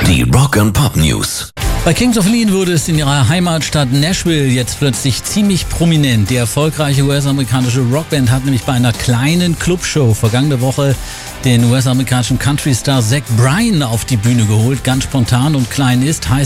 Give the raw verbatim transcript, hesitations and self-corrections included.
Die Rock and Pop News. Bei Kings of Leon wurde es in ihrer Heimatstadt Nashville jetzt plötzlich ziemlich prominent. Die erfolgreiche U S-amerikanische Rockband hat nämlich bei einer kleinen Clubshow vergangene Woche den U S-amerikanischen Country-Star Zach Bryan auf die Bühne geholt. Ganz spontan und klein ist, heißt